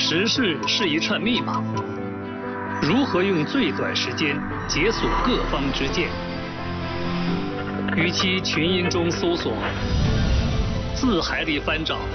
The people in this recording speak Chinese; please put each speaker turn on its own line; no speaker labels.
时事是一串密码，如何用最短时间解锁各方之见？与其群英中搜索，字海里翻找